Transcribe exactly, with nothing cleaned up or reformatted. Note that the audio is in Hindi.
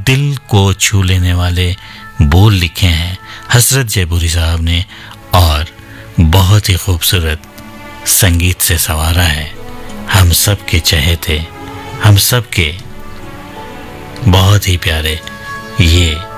दिल को छू लेने वाले बोल लिखे हैं हसरत जयपुरी साहब ने और बहुत ही खूबसूरत संगीत से संवारा है। हम सब के चहेते, हम सब के बहुत ही प्यारे ये